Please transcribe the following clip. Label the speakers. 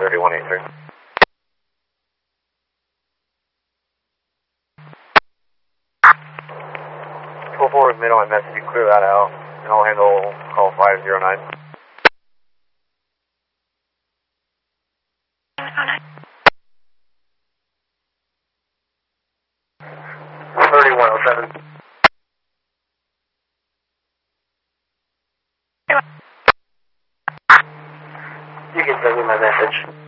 Speaker 1: 3183. 4 is mid on my message, you clear that out, and I'll handle call 509. 3107. You can send me my message.